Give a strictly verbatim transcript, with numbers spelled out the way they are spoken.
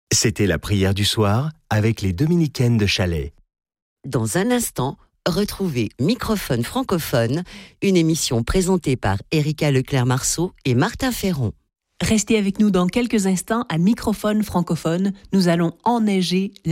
C'était la prière du soir avec les Dominicaines de Chalais. Dans un instant, retrouvez Microphone francophone, une émission présentée par Erika Leclerc-Marceau et Martin Ferron. Restez avec nous dans quelques instants à Microphone francophone. Nous allons enneiger